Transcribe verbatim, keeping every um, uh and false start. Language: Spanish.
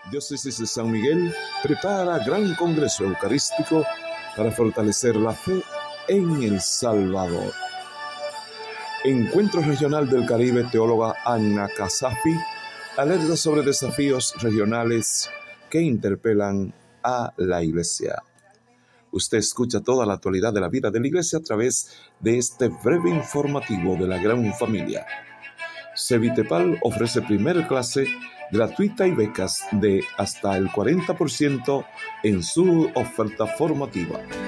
Diócesis de San Miguel prepara gran congreso eucarístico para fortalecer la fe en El Salvador. Encuentro Regional del Caribe, teóloga Anna Casafi alerta sobre desafíos regionales que interpelan a la Iglesia. Usted escucha toda la actualidad de la vida de la Iglesia a través de este breve informativo de la gran familia. Cevitepal ofrece primera clase gratuita y becas de hasta el cuarenta por ciento en su oferta formativa.